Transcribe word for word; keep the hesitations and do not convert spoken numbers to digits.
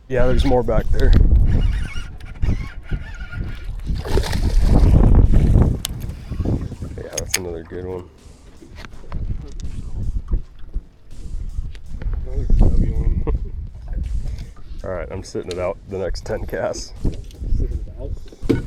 Yeah, there's more back there. Yeah, that's another good one. Another chubby one. All right, I'm sitting it out the next ten casts. Sitting it out.